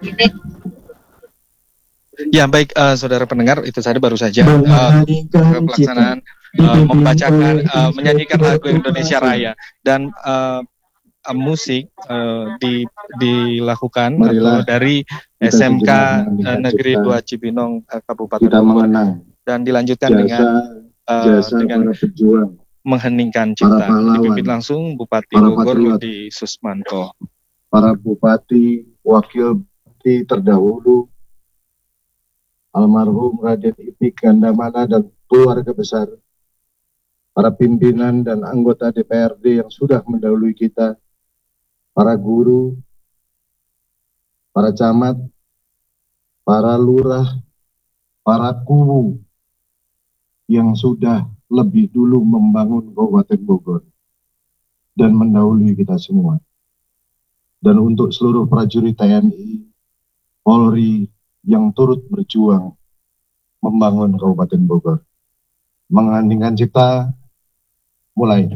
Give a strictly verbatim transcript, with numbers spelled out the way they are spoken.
Ya baik, uh, saudara pendengar, itu tadi baru saja uh, pelaksanaan uh, membacakan, uh, menyanyikan lagu Indonesia Raya dan uh, uh, musik uh, di, dilakukan atau dari S M K uh, Negeri dua Cibinong, uh, Kabupaten Bogor, dan dilanjutkan jasa, dengan uh, jasa dengan mengheningkan cipta, dipimpin langsung Bupati Bogor Rudi Susmanto. Para bupati, wakil bupati terdahulu, almarhum Raden Ipik Gandamana dan keluarga besar, para pimpinan dan anggota D P R D yang sudah mendahului kita, para guru, para camat, para lurah, para kuwu yang sudah lebih dulu membangun Kabupaten Bogor dan mendahului kita semua. Dan untuk seluruh prajurit T N I, Polri yang turut berjuang membangun Kabupaten Bogor. Mengheningkan cipta, mulai.